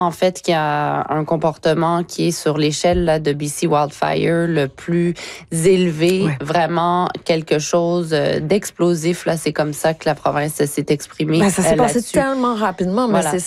En fait, qu'il y a un comportement qui est sur l'échelle là, de BC Wildfire le plus élevé, vraiment quelque chose d'explosif. Là, c'est comme ça que la province s'est exprimée. Ça s'est passé tellement rapidement, mais